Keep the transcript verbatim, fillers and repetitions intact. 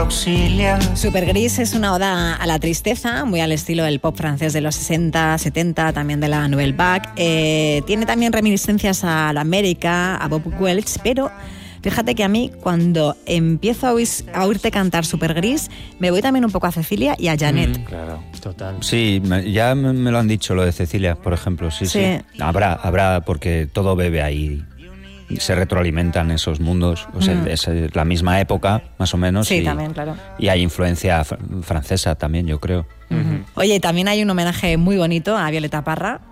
auxilia. Supergris es una oda a la tristeza, muy al estilo del pop francés de los sesenta, setenta, también de la Nouvelle Vague. Eh, tiene también reminiscencias a la América, a Bob Welch, pero fíjate que a mí, cuando empiezo a, oír, a oírte cantar Supergris, me voy también un poco a Cecilia y a Janet. Mm, claro, total. Sí, me, ya me lo han dicho, lo de Cecilia, por ejemplo. Sí, sí, sí. Habrá, habrá, porque todo bebe ahí. Se retroalimentan esos mundos. O sea, mm. es la misma época, más o menos. Sí, y, también, claro. Y hay influencia fr- francesa también, yo creo. Uh-huh. Oye, también hay un homenaje muy bonito a Violeta Parra.